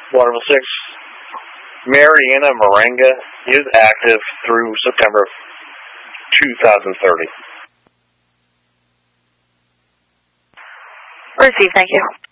Waterville 6. Mariana Moringa is active through September 2030. Received, thank you.